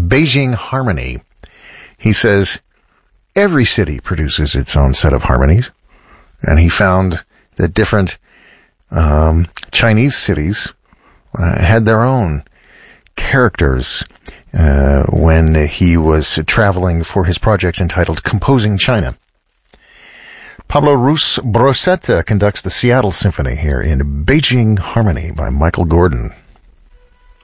Beijing Harmony. He says, every city produces its own set of harmonies. And he found that different Chinese cities had their own characters when he was traveling for his project entitled Composing China. Pablo Ruiz Brosetta conducts the Seattle Symphony here in Beijing Harmony by Michael Gordon.